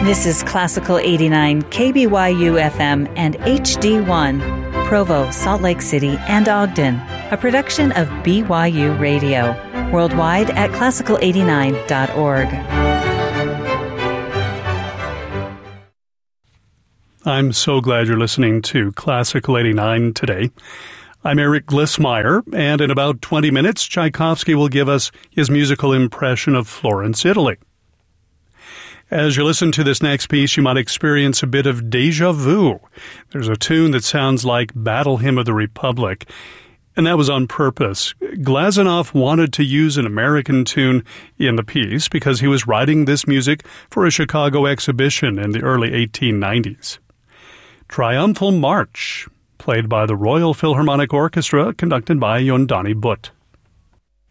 This is Classical 89 KBYU FM and HD1, Provo, Salt Lake City, and Ogden, a production of BYU Radio, worldwide at classical89.org. I'm so glad you're listening to Classical 89 today. I'm Eric Glissmeyer, and in about 20 minutes, Tchaikovsky will give us his musical impression of Florence, Italy. As you listen to this next piece, you might experience a bit of déjà vu. There's a tune that sounds like Battle Hymn of the Republic, and that was on purpose. Glazunov wanted to use an American tune in the piece because he was writing this music for a Chicago exhibition in the early 1890s. Triumphal March, played by the Royal Philharmonic Orchestra, conducted by Yondani Butt.